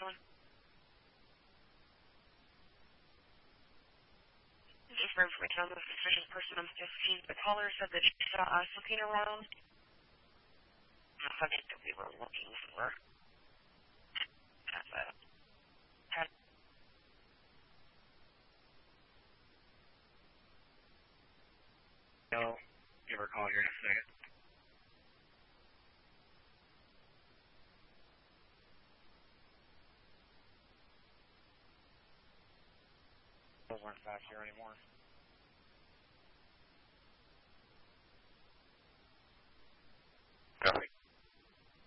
phone. Just for information on the suspicious person on 15, the caller said that she saw us looking around. The subject that we were looking for. That's a... I'll give her a call here in a second. Those aren't fast here anymore.